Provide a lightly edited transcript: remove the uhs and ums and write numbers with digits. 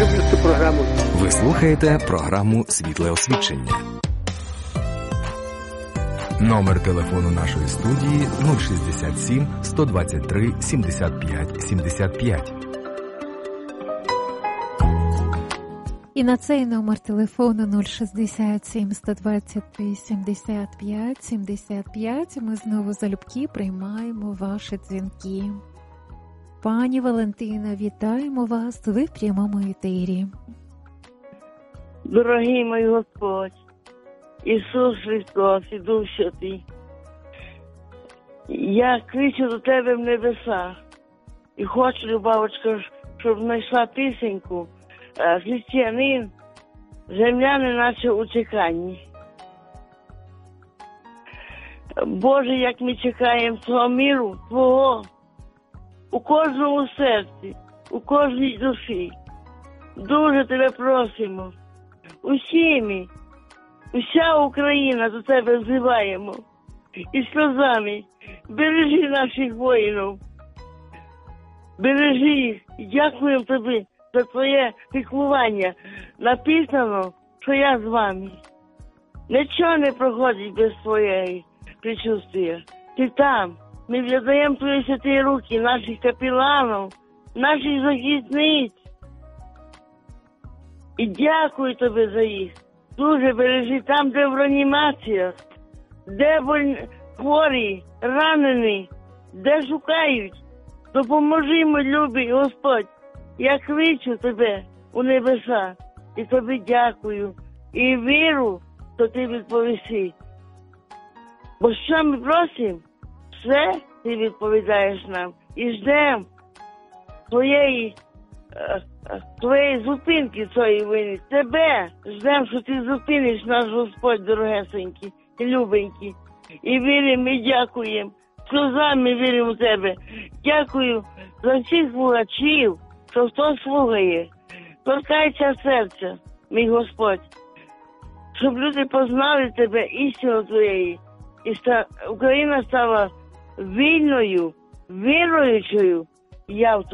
люблю цю програму. Ви слухаєте програму «Світле освічення». Номер телефону нашої студії 067 123 75 75. І на цей номер телефону 067 123 75 75 ми знову залюбки приймаємо ваші дзвінки. Пані Валентина, вітаємо вас, ви в прямому етері. Дорогий мій Господь, Ісус Христос і Дух Святий, я кричу до Тебе в небеса і хочу, Любавочка, щоб знайшла пісеньку «Християнин, земляни наче у чеканні». Боже, як ми чекаємо цього миру Твого у кожному серці, у кожній душі. Дуже Тебе просимо. Усі ми, уся Україна до Тебе взиваємо. І сльозами бережи наших воїнів. Бережи їх. Дякуємо Тобі за Твоє піклування. Написано, що я з вами. Нічого не проходить без Твоєї причувствия. Ти там. Ми віддаємо Твої святі руки наших капеланів, наших захисниць. І дякую Тобі за їх. Дуже бережи там, де в реанімаціях, де хворі, ранені, де шукають. Допоможи, мій любий Господь. Я кличу Тебе у небеса і Тобі дякую. І віру, що Ти відповіси. Бо що ми просимо, все Ти відповідаєш нам. І ждемо Твоєї зупинки цієї війни. Тебе ждемо, що Ти зупиниш наш Господь, дорогесенький і любенький. І віримо, і дякуємо. Сльозами віримо в Тебе. Дякую за всіх слухачів, що хто слухає. Торкайся серця, мій Господь, щоб люди познали Тебе, істину Твоєї. І Україна стала вільною, віруючою. Я в